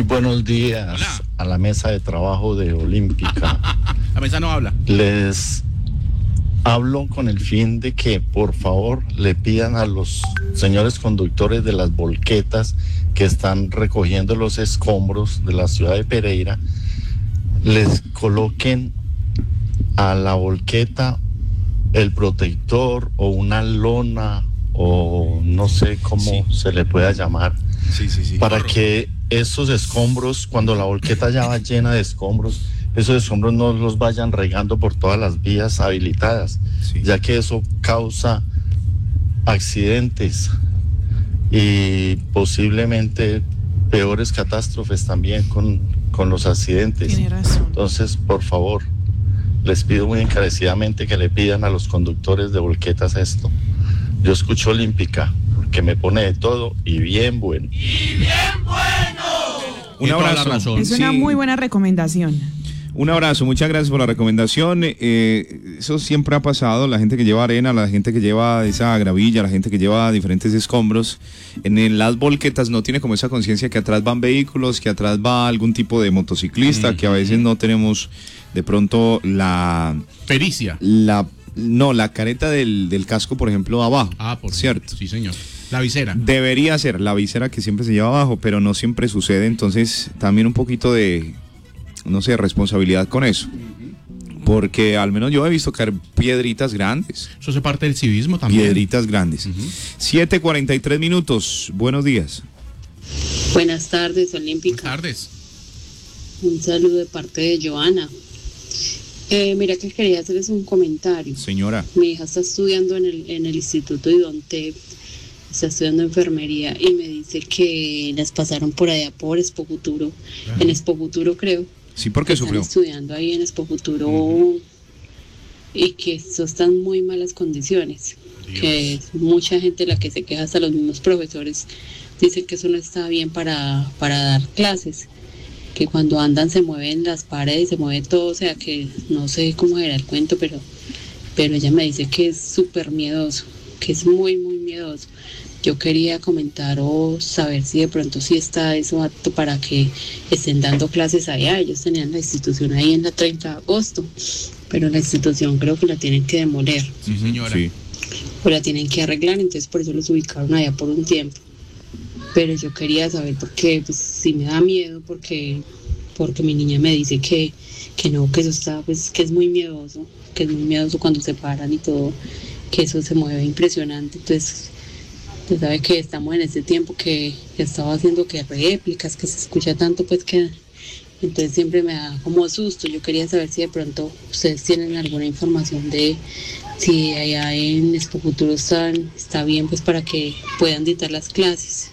Muy buenos días. Hola. A la mesa de trabajo de Olímpica. La mesa no habla. Les hablo con el fin de que por favor le pidan a los señores conductores de las volquetas que están recogiendo los escombros de la ciudad de Pereira, les coloquen a la volqueta el protector o una lona o no sé cómo se le pueda llamar, para que esos escombros, cuando la volqueta ya va llena de escombros, esos escombros no los vayan regando por todas las vías habilitadas, ya que eso causa accidentes y posiblemente peores catástrofes también con los accidentes. Tiene razón. Entonces, por favor, les pido muy encarecidamente que le pidan a los conductores de volquetas esto. Yo escucho Olímpica, que me pone de todo y bien bueno. Un abrazo. Es una muy buena recomendación. Un abrazo, muchas gracias por la recomendación. Eso siempre ha pasado, la gente que lleva arena, la gente que lleva esa gravilla, la gente que lleva diferentes escombros, en las volquetas no tiene como esa conciencia que atrás van vehículos, que atrás va algún tipo de motociclista, que a veces no tenemos de pronto la pericia. La careta del casco, por ejemplo, abajo. Por cierto. Sí, señor. La visera. Debería ser la visera que siempre se lleva abajo, pero no siempre sucede, entonces también un poquito de, no sé, responsabilidad con eso. Porque al menos yo he visto caer piedritas grandes. Eso hace parte del civismo también. Piedritas grandes. 7:43 minutos. Buenos días. Buenas tardes, Olímpica. Buenas tardes. Un saludo de parte de Joana. Mira que quería hacerles un comentario. Señora. Mi hija está estudiando en el Instituto Idonte, está estudiando enfermería y me dice que las pasaron por allá por Expo Futuro, en Expo Futuro creo. Sí, porque están sufrió. Estudiando ahí en Expo Futuro y que eso está en muy malas condiciones. Dios. Que es mucha gente la que se queja, hasta los mismos profesores dicen que eso no está bien para dar clases, que cuando andan se mueven las paredes, se mueve todo, o sea que no sé cómo era el cuento, pero ella me dice que es súper miedoso, que es muy, muy miedoso. Yo quería comentar o saber si de pronto sí está eso apto para que estén dando clases allá. Ellos tenían la institución ahí en la 30 de agosto, pero la institución creo que la tienen que demoler. Sí, señora. Sí. O la tienen que arreglar, entonces por eso los ubicaron allá por un tiempo. Pero yo quería saber por qué, pues sí me da miedo porque mi niña me dice que no, que eso está, pues que es muy miedoso cuando se paran y todo, que eso se mueve impresionante. Entonces, usted sabe que estamos en este tiempo que estaba haciendo que réplicas, que se escucha tanto, pues que entonces siempre me da como susto. Yo quería saber si de pronto ustedes tienen alguna información de si allá en Expo Futuro está bien, pues para que puedan dictar las clases.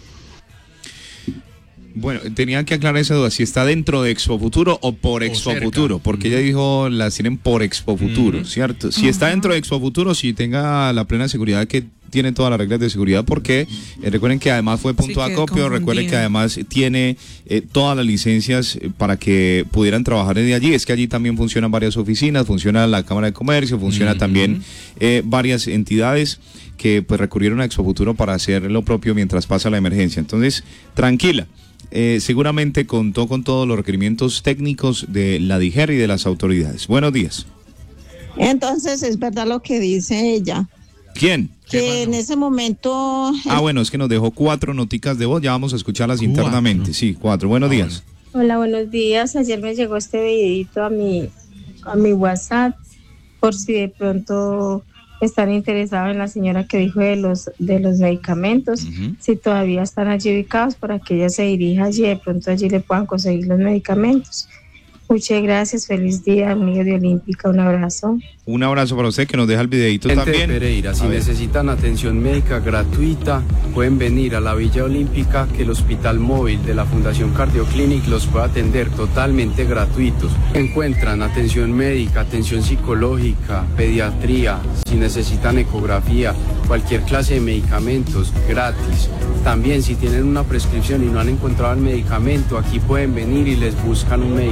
Bueno, tenía que aclarar esa duda, si está dentro de Expo Futuro o por Expo cerca. Futuro, porque ella dijo las tienen por Expo Futuro, ¿cierto? Si está dentro de Expo Futuro, sí tenga la plena seguridad que tiene todas las reglas de seguridad, porque recuerden que además fue punto de acopio, recuerden que además tiene todas las licencias para que pudieran trabajar desde allí. Es que allí también funcionan varias oficinas, funciona la Cámara de Comercio, funciona también varias entidades que pues recurrieron a Expo Futuro para hacer lo propio mientras pasa la emergencia. Entonces, tranquila. Seguramente contó con todos los requerimientos técnicos de la DIGER y de las autoridades. Buenos días. Entonces es verdad lo que dice ella. ¿Quién? Que en ese momento... Bueno, es que nos dejó 4 noticas de voz, ya vamos a escucharlas internamente. Sí, 4. Buenos días. Hola, buenos días. Ayer me llegó este videito a mi WhatsApp, por si de pronto están interesados en la señora que dijo de los medicamentos, si todavía están allí ubicados para que ella se dirija allí, de pronto allí le puedan conseguir los medicamentos. Muchas gracias, feliz día, amigo de Olímpica, un abrazo. Un abrazo para usted que nos deja el videito también. Pereira, si necesitan atención médica gratuita, pueden venir a la Villa Olímpica, que el hospital móvil de la Fundación Cardioclinic los puede atender totalmente gratuitos. Encuentran atención médica, atención psicológica, pediatría, si necesitan ecografía, cualquier clase de medicamentos gratis. También si tienen una prescripción y no han encontrado el medicamento, aquí pueden venir y les buscan un medicamento.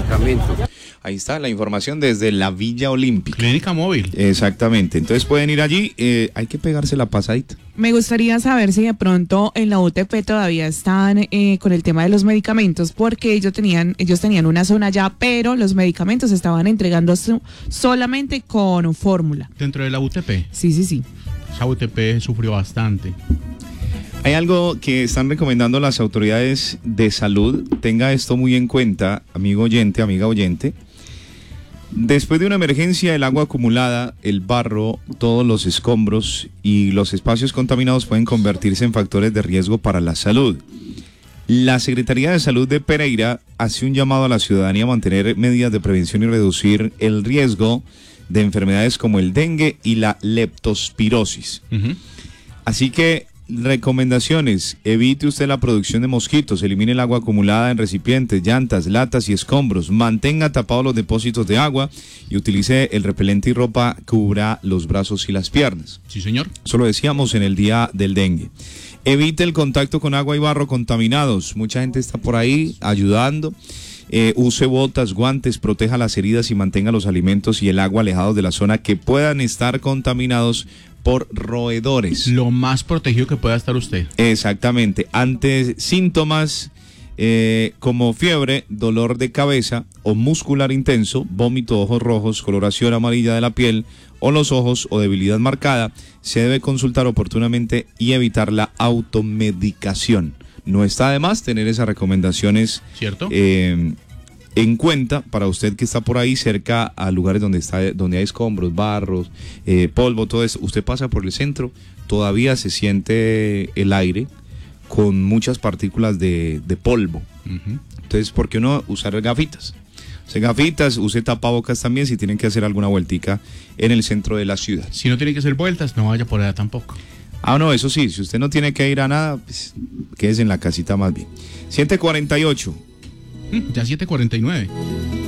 Ahí está la información desde la Villa Olímpica. Clínica móvil. Exactamente. Entonces pueden ir allí. Hay que pegarse la pasadita. Me gustaría saber si de pronto en la UTP todavía están con el tema de los medicamentos, porque ellos tenían una zona ya, pero los medicamentos se estaban entregando solamente con fórmula. ¿Dentro de la UTP? Sí. Esa UTP sufrió bastante. Hay algo que están recomendando las autoridades de salud. Tenga esto muy en cuenta, amigo oyente, amiga oyente. Después de una emergencia, el agua acumulada, el barro, todos los escombros y los espacios contaminados pueden convertirse en factores de riesgo para la salud. La Secretaría de Salud de Pereira hace un llamado a la ciudadanía a mantener medidas de prevención y reducir el riesgo de enfermedades como el dengue y la leptospirosis. Así que recomendaciones: evite usted la producción de mosquitos, elimine el agua acumulada en recipientes, llantas, latas y escombros, mantenga tapados los depósitos de agua y utilice el repelente y ropa que cubra los brazos y las piernas. Sí, señor. Eso lo decíamos en el día del dengue. Evite el contacto con agua y barro contaminados. Mucha gente está por ahí ayudando. Use botas, guantes, proteja las heridas y mantenga los alimentos y el agua alejados de la zona que puedan estar contaminados por roedores. Lo más protegido que pueda estar usted. Exactamente. Ante síntomas como fiebre, dolor de cabeza o muscular intenso, vómito, ojos rojos, coloración amarilla de la piel o los ojos o debilidad marcada, se debe consultar oportunamente y evitar la automedicación. No está de más tener esas recomendaciones, ¿cierto? En cuenta para usted que está por ahí cerca a lugares donde hay escombros, barros, polvo, todo eso. Usted pasa por el centro, todavía se siente el aire con muchas partículas de polvo. Entonces, ¿por qué no usar gafitas? Use gafitas, use tapabocas también si tienen que hacer alguna vueltica en el centro de la ciudad. Si no tienen que hacer vueltas, no vaya por allá tampoco. No, eso sí, si usted no tiene que ir a nada, pues quédese en la casita más bien. 7:48. Ya 7:49.